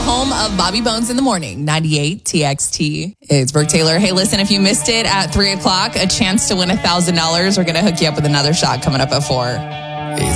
home of Bobby Bones in the Morning, 98 TXT. It's Brooke Taylor. Hey, listen, if you missed it at 3 o'clock, a chance to win $1,000. We're going to hook you up with another shot coming up at 4.